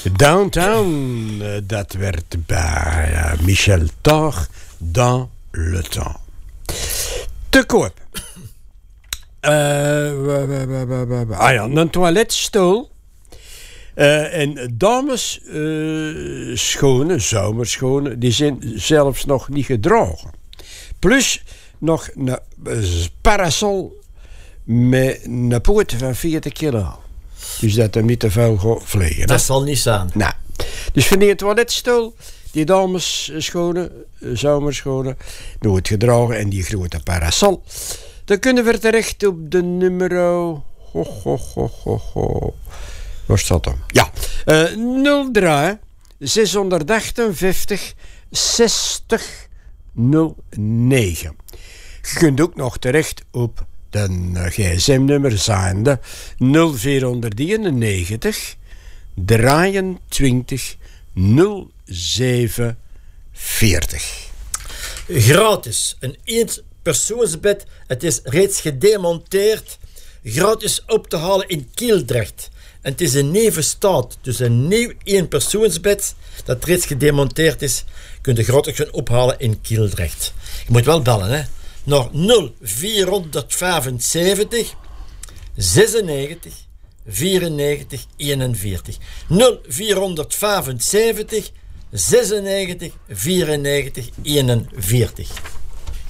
Downtown, dat werd bij Michel Thor, Dans le Temps. Te koop. Een toiletstoel. En dames schone, zomerschone, die zijn zelfs nog niet gedragen. Plus nog een parasol met een poot van 40 kilo. Dus dat er niet te veel gaat vliegen. Dat zal niet zijn. Nou, dus van die toiletstoel, die dames schone, zomerschone, nooit gedragen en die grote parasol. Dan kunnen we terecht op de nummer... Waar staat hem? Ja, 03 658 60 09. Je kunt ook nog terecht op de gsm-nummer zijnde 0491 23 07 40. Gratis. Een eenpersoonsbed. Het is reeds gedemonteerd. Gratis op te halen in Kieldrecht. En het is een nieuwe staat. Dus een nieuw eenpersoonsbed dat reeds gedemonteerd is, kun je gratis gaan ophalen in Kieldrecht. Je moet wel bellen, hè. Naar 0475 96 94 41. 0475 96 94 41.